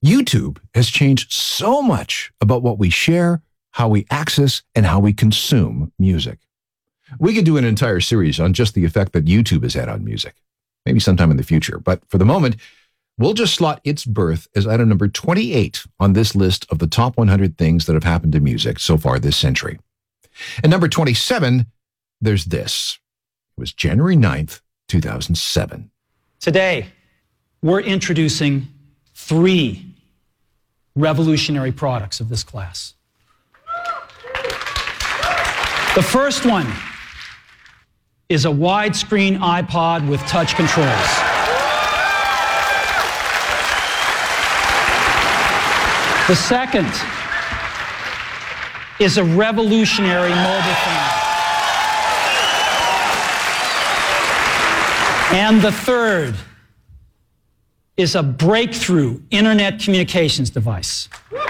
YouTube has changed so much about what we share, how we access, and how we consume music. We could do an entire series on just the effect that YouTube has had on music, maybe sometime in the future. But for the moment, we'll just slot its birth as item number 28 on this list of the top 100 things that have happened to music so far this century. And number 27, there's this. It was January 9th, 2007. Today, we're introducing 3 revolutionary products of this class. The first one is a widescreen iPod with touch controls. The second is a revolutionary mobile phone. And the third is a breakthrough internet communications device.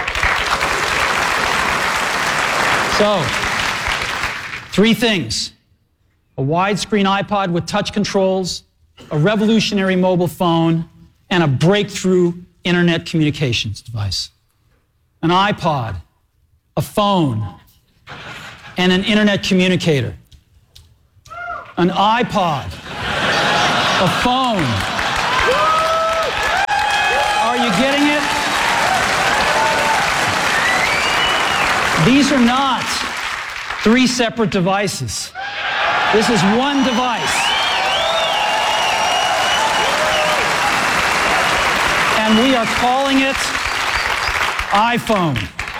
So, 3 things: a widescreen iPod with touch controls, a revolutionary mobile phone, and a breakthrough internet communications device. An iPod, a phone, and an internet communicator. An iPod, a phone. Are you getting it? These are not 3 separate devices. This is one device. And we are calling it iPhone.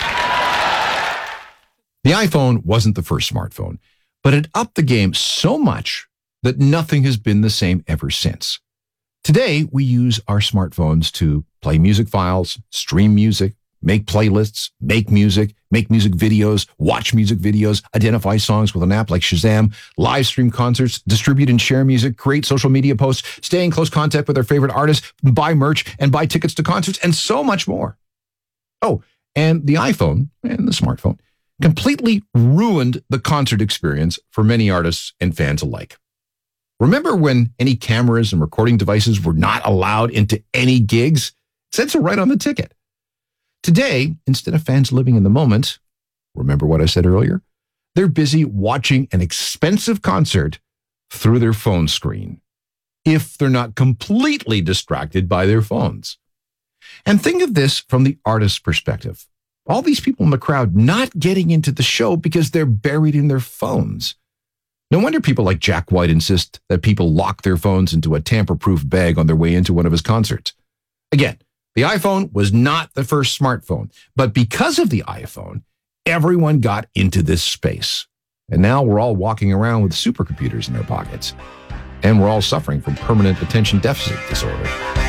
The iPhone wasn't the first smartphone, but it upped the game so much that nothing has been the same ever since. Today, we use our smartphones to play music files, stream music, make playlists, make music videos, watch music videos, identify songs with an app like Shazam, live stream concerts, distribute and share music, create social media posts, stay in close contact with our favorite artists, buy merch, and buy tickets to concerts, and so much more. Oh, and the iPhone and the smartphone completely ruined the concert experience for many artists and fans alike. Remember when any cameras and recording devices were not allowed into any gigs? It said so right on the ticket. Today, instead of fans living in the moment, remember what I said earlier? They're busy watching an expensive concert through their phone screen, if they're not completely distracted by their phones. And think of this from the artist's perspective. All these people in the crowd not getting into the show because they're buried in their phones. No wonder people like Jack White insist that people lock their phones into a tamper-proof bag on their way into one of his concerts. Again, the iPhone was not the first smartphone, but because of the iPhone, everyone got into this space. And now we're all walking around with supercomputers in their pockets. And we're all suffering from permanent attention deficit disorder.